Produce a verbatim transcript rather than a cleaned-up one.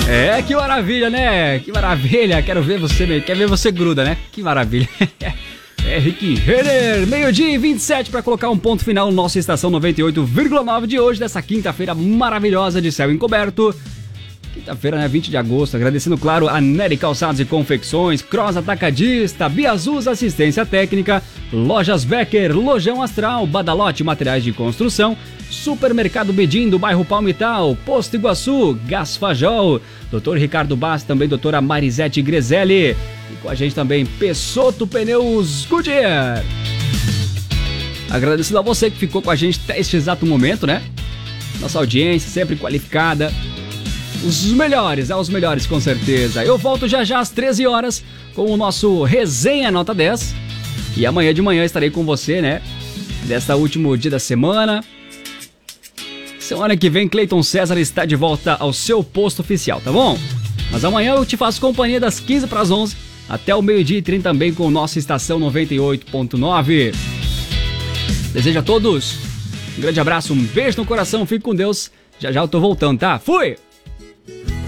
É, que maravilha, né? Que maravilha. Quero ver você, quer ver você gruda, né? Que maravilha. É Rick Renner, meio-dia e vinte e sete para colocar um ponto final no nosso Estação noventa e oito vírgula nove de hoje, dessa quinta-feira maravilhosa de céu encoberto. Quinta-feira, né, vinte de agosto, agradecendo, claro, a Nery Calçados e Confecções, Cross Atacadista, Biazus Assistência Técnica, Lojas Becker, Lojão Astral, Badalote Materiais de Construção, Supermercado Bedim do bairro Palmital, Posto Iguaçu, Gás Fajol, doutor Ricardo Bass, também doutora Marisete Grezelli, e com a gente também Pessotto Pneus Goodyear. Agradecendo a você que ficou com a gente até este exato momento, né? Nossa audiência sempre qualificada. Os melhores, é os melhores com certeza. Eu volto já já às treze horas com o nosso Resenha Nota dez. E amanhã de manhã estarei com você, né? Desta último dia da semana. Semana que vem, Cleiton César está de volta ao seu posto oficial, tá bom? Mas amanhã eu te faço companhia das quinze para as onze até o meio-dia e trinta também com nossa Estação noventa e oito ponto nove. Desejo a todos um grande abraço, um beijo no coração, fique com Deus. Já já eu tô voltando, tá? Fui!